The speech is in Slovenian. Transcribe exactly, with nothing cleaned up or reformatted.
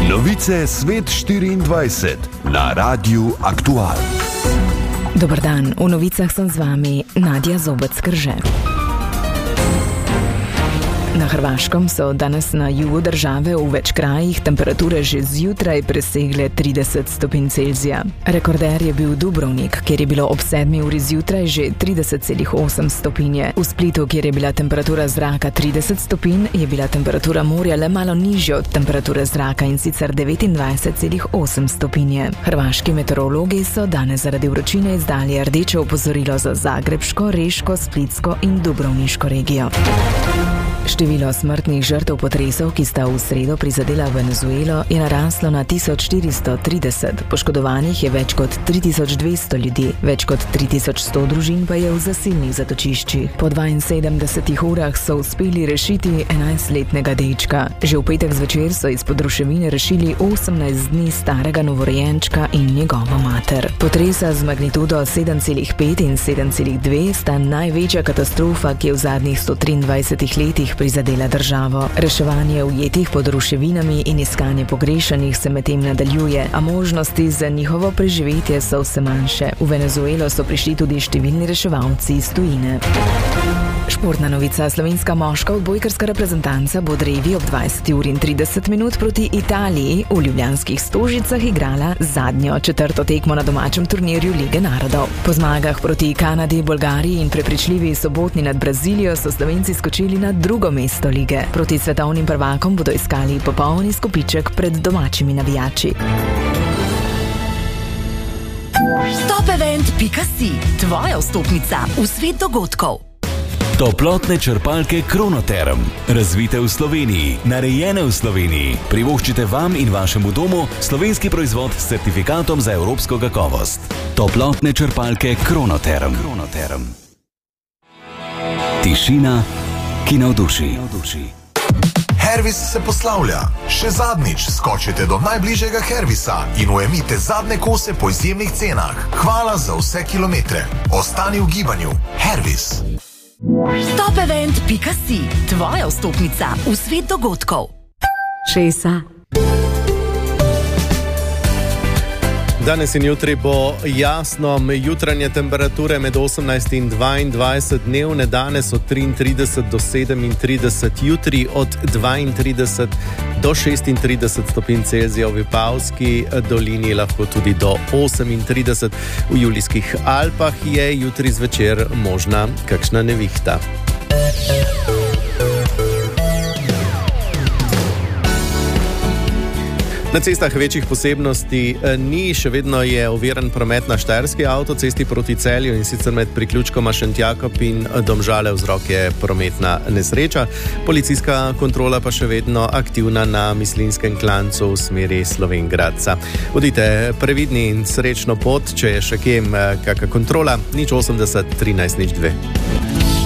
Novice Svet štiriindvajset na Radiu Aktual. Dober dan, v novicah sem z vami Nadja Zobec-Krže. Na Hrvaškem so danes na jugu države v več krajih temperature že zjutraj presegle trideset stopinj Celzija. Rekorder je bil Dubrovnik, kjer je bilo ob sedmi uri zjutraj že trideset celih osem stopinje. V Splitu, kjer je bila temperatura zraka trideset stopinj, je bila temperatura morja le malo nižja od temperature zraka, in sicer devetindvajset celih osem stopinje. Hrvaški meteorologi so danes zaradi vročine izdali rdeče opozorilo za zagrebško, reško, splitsko in dubrovniško regijo. Število smrtnih žrtev potresov, ki sta v sredo prizadela Venezuelo, je naraslo na tisoč štiristo trideset. Poškodovanih je več kot tri tisoč dvesto ljudi, več kot tri tisoč sto družin pa je v zasilnih zatočiščih. Po dvainsedemdesetih urah so uspeli rešiti enajstletnega dečka. Že v petek zvečer so izpod ruševine rešili osemnajst dni starega novorojenčka in njegovo mater. Potresa z magnitudo sedem celih pet in sedem celih dve sta največja katastrofa, ki je v zadnjih sto triindvajsetih letih prizadela državo. Reševanje ujetih pod ruševinami in iskanje pogrešanih se medtem nadaljuje, a možnosti za njihovo preživetje so vse manjše. V Venezuelo so prišli tudi številni reševalci iz tujine. Športna novica. Slovenska moška odbojkarska reprezentanca bo drevi ob dvajseti uri in trideset minut proti Italiji v ljubljanskih Stožicah igrala zadnjo četrto tekmo na domačem turnirju Lige narodov. Po zmagah proti Kanadi, Bolgariji in prepričljivi sobotni nad Brazilijo so Slovenci skočili na drugo mesto lige. Proti svetovnim prvakom bodo iskali popolni izkupiček pred domačimi navijači. Topevent pika si, tvoja vstopnica v svet dogodkov. Toplotne črpalke Kronoterm. Razvite v Sloveniji, narejene v Sloveniji. Privoščite vam in vašemu domu slovenski proizvod s certifikatom za evropsko kakovost. Toplotne črpalke Kronoterm. Kronoterm. Tišina, ki navduši. Hervis se poslavlja. Še zadnjič skočite do najbližjega Hervisa in ujemite zadnje kose po izjemnih cenah. Hvala za vse kilometre. Ostani v gibanju. Hervis. Topevent pika si, tvoja vstopnica v svet dogodkov. Šesa. Danes in jutri bo jasno, jutranje temperature med osemnajst in dvaindvajset, dnevne danes od triintrideset do sedemintrideset, jutri od dvaintrideset do šestintrideset stopinj Celzija, v Vipavski dolini lahko tudi do osemintrideset. V Julijskih Alpah je jutri zvečer možna kakšna nevihta. Na cestah večjih posebnosti ni, še vedno je oviran promet na štajerski avtocesti proti Celju, in sicer med priključkoma Šentjakob in Domžale vzrok je prometna nesreča. Policijska kontrola pa še vedno aktivna na Mislinjskem klancu v smeri Slovenj Gradca. Bodite previdni in srečno pot, če je še kje kakšna kontrola, nič osemdeset trinajst nič dve.